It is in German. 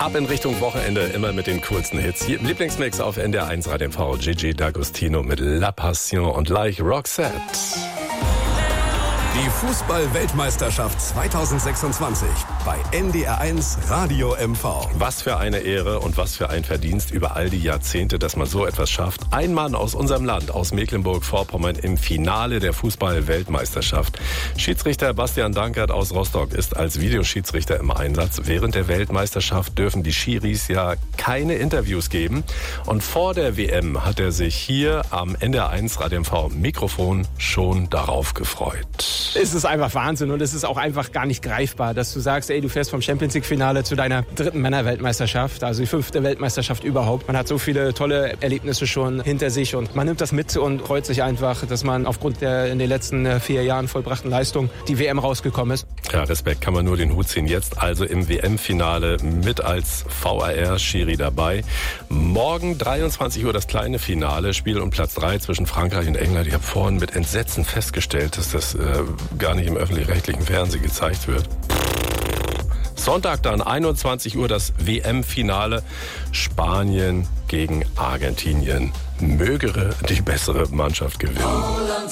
Ab in Richtung Wochenende, immer mit den coolsten Hits. Hier im Lieblingsmix auf NDR1 Radio MV. Gigi D'Agostino mit La Passion und Like Roxette. Die Fußball-Weltmeisterschaft 2026 bei NDR1 Radio MV. Was für eine Ehre und was für ein Verdienst über all die Jahrzehnte, dass man so etwas schafft. Ein Mann aus unserem Land, aus Mecklenburg-Vorpommern im Finale der Fußball-Weltmeisterschaft. Schiedsrichter Bastian Dankert aus Rostock ist als Videoschiedsrichter im Einsatz. Während der Weltmeisterschaft dürfen die Schiris ja keine Interviews geben. Und vor der WM hat er sich hier am NDR1 Radio MV Mikrofon schon darauf gefreut. Es ist einfach Wahnsinn und es ist auch einfach gar nicht greifbar, dass du sagst, ey, du fährst vom Champions-League-Finale zu deiner 3. Männer-Weltmeisterschaft, also die 5. Weltmeisterschaft überhaupt. Man hat so viele tolle Erlebnisse schon hinter sich und man nimmt das mit und freut sich einfach, dass man aufgrund der in den letzten 4 Jahren vollbrachten Leistung die WM rausgekommen ist. Ja, Respekt, kann man nur den Hut ziehen. Jetzt also im WM-Finale mit als VAR-Schiri dabei. Morgen 23 Uhr das kleine Finale, Spiel um Platz 3 zwischen Frankreich und England. Ich habe vorhin mit Entsetzen festgestellt, dass das gar nicht im öffentlich-rechtlichen Fernsehen gezeigt wird. Sonntag dann 21 Uhr das WM-Finale Spanien gegen Argentinien. Möge die bessere Mannschaft gewinnen.